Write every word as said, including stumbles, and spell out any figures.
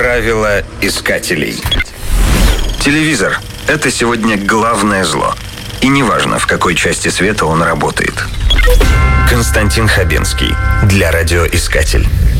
Правила искателей. Телевизор – это сегодня главное зло. И неважно, в какой части света он работает. Константин Хабенский для радиоискатель.